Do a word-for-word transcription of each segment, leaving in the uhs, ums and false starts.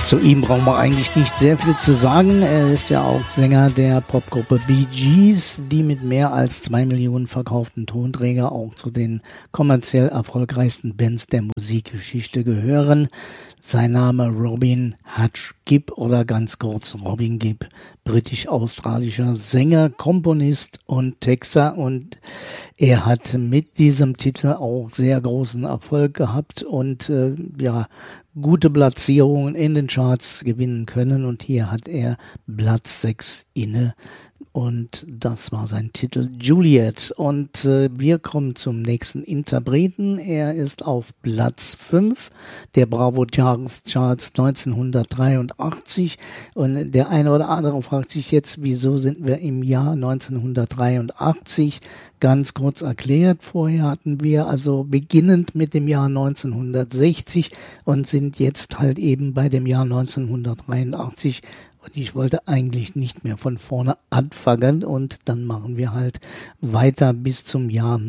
Zu ihm brauchen wir eigentlich nicht sehr viel zu sagen. Er ist ja auch Sänger der Popgruppe Bee Gees, die mit mehr als zwei Millionen verkauften Tonträger auch zu den kommerziell erfolgreichsten Bands der Musikgeschichte gehören. Sein Name Robin Hutch Gibb oder ganz kurz Robin Gibb, britisch-australischer Sänger, Komponist und Texter, und er hat mit diesem Titel auch sehr großen Erfolg gehabt und äh, ja, gute Platzierungen in den Charts gewinnen können, und hier hat er Platz sechs inne. Und das war sein Titel Juliet. Und äh, wir kommen zum nächsten Interpreten. Er ist auf Platz fünf der Bravo Charts neunzehnhundertdreiundachtzig. Und der eine oder andere fragt sich jetzt, wieso sind wir im Jahr neunzehnhundertdreiundachtzig? Ganz kurz erklärt, vorher hatten wir also beginnend mit dem Jahr neunzehnhundertsechzig und sind jetzt halt eben bei dem Jahr neunzehnhundertdreiundachtzig. Und ich wollte eigentlich nicht mehr von vorne anfangen, und dann machen wir halt weiter bis zum Jahr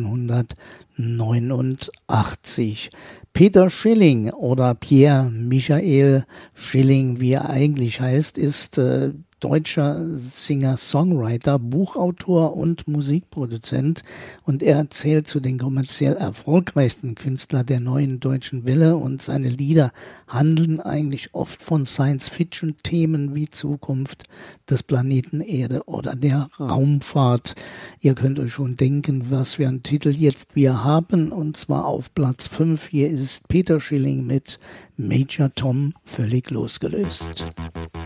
neunzehnhundertneunundachtzig. Peter Schilling oder Pierre Michael Schilling, wie er eigentlich heißt, ist äh, deutscher Singer-Songwriter, Buchautor und Musikproduzent, und er zählt zu den kommerziell erfolgreichsten Künstlern der neuen deutschen Welle, und seine Lieder handeln eigentlich oft von Science-Fiction-Themen wie Zukunft des Planeten Erde oder der Raumfahrt. Ihr könnt euch schon denken, was für einen Titel jetzt wir haben, und zwar auf Platz fünf. Hier ist Peter Schilling mit Major Tom, völlig losgelöst.